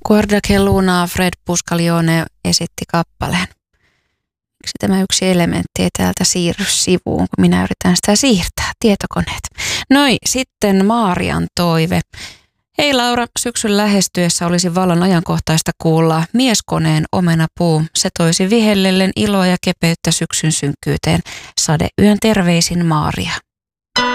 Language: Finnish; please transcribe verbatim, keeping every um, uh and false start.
Guarda che luna Fred Buscaglione esitti kappaleen. Miksi tämä yksi elementti ei täältä siirry sivuun, kun minä yritän sitä siirtää, tietokoneet. Noi, sitten Maarian toive. Hei Laura, syksyn lähestyessä olisi vallan ajankohtaista kuulla Mieskoneen Omenapuu. Se toisi vihellellen iloa ja kepeyttä syksyn synkkyyteen. Sadeyön terveisin Maaria.